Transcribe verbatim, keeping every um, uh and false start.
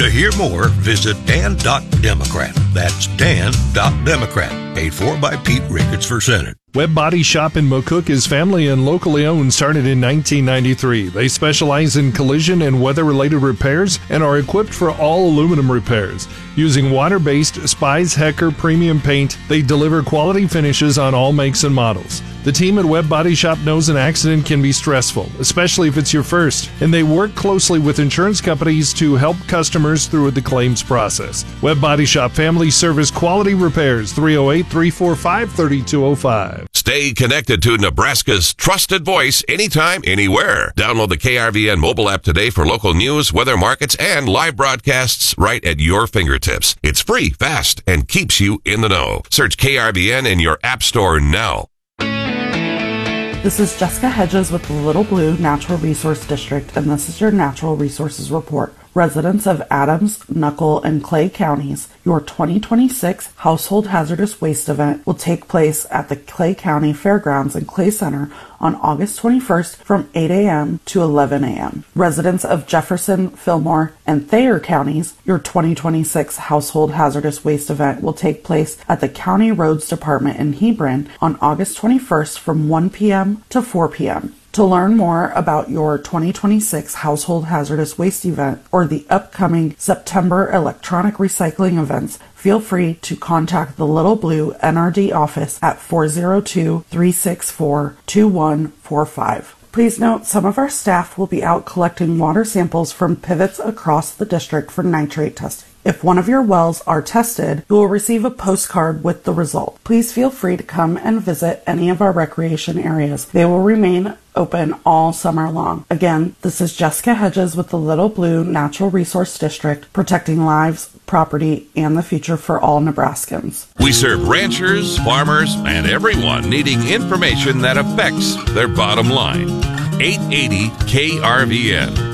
To hear more, visit dan dot democrat. That's dan dot democrat. Paid for by Pete Ricketts for Senate. Webb Body Shop in McCook is family and locally owned, started in nineteen ninety-three. They specialize in collision and weather-related repairs and are equipped for all aluminum repairs. Using water-based Spies Hecker premium paint, they deliver quality finishes on all makes and models. The team at Webb Body Shop knows an accident can be stressful, especially if it's your first, and they work closely with insurance companies to help customers through the claims process. Webb Body Shop Family Service Quality Repairs, three oh eight, three four five, three two oh five. Stay connected to Nebraska's trusted voice anytime, anywhere. Download the K R V N mobile app today for local news, weather, markets, and live broadcasts right at your fingertips. It's free, fast, and keeps you in the know. Search K R V N in your app store now. This is Jessica Hedges with the Little Blue Natural Resource District, and this is your Natural Resources Report. Residents of Adams, Knuckle, and Clay counties, your twenty twenty-six Household Hazardous Waste event will take place at the Clay County Fairgrounds and Clay Center on August twenty-first from eight a.m. to eleven a.m. Residents of Jefferson, Fillmore, and Thayer counties, your twenty twenty-six Household Hazardous Waste event will take place at the County Roads Department in Hebron on August twenty-first from one p.m. to four p.m. To learn more about your twenty twenty-six Household Hazardous Waste event or the upcoming September electronic recycling events, feel free to contact the Little Blue N R D office at four oh two, three six four, two one four five. Please note, some of our staff will be out collecting water samples from pivots across the district for nitrate testing. If one of your wells are tested, you will receive a postcard with the result. Please feel free to come and visit any of our recreation areas. They will remain open all summer long. Again, this is Jessica Hedges with the Little Blue Natural Resource District, protecting lives, property, and the future for all Nebraskans. We serve ranchers, farmers, and everyone needing information that affects their bottom line. eight eighty K R V N.